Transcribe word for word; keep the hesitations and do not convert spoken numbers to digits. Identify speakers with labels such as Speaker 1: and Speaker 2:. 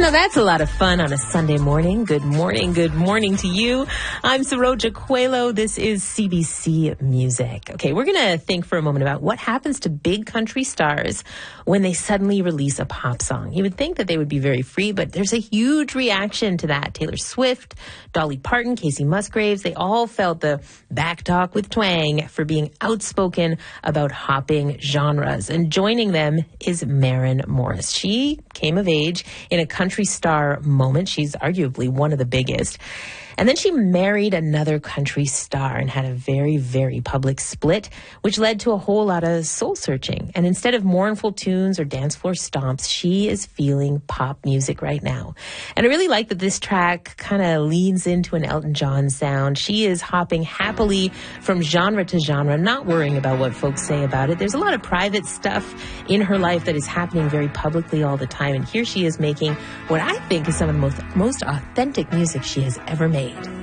Speaker 1: Now that's a lot of fun on a Sunday morning. Good morning, good morning to you. I'm Saroja Coelho. This is C B C Music. Okay, we're going to think for a moment about what happens to big country stars when they suddenly release a pop song. You would think that they would be very free, but there's a huge reaction to that. Taylor Swift, Dolly Parton, Kacey Musgraves, they all felt the back talk with twang for being outspoken about hopping genres. And joining them is Maren Morris. She came of age in a country star moment. She's arguably one of the biggest. And then she married another country star and had a very, very public split, which led to a whole lot of soul searching. And instead of mournful tunes or dance floor stomps, she is feeling pop music right now. And I really like that this track kind of leans into an Elton John sound. She is hopping happily from genre to genre, not worrying about what folks say about it. There's a lot of private stuff in her life that is happening very publicly all the time. And here she is making what I think is some of the most, most authentic music she has ever made.